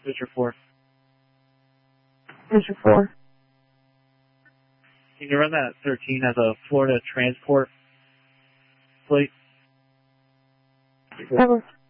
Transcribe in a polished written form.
District 4. District 4. Can you run that 13 as a Florida transport plate? That works.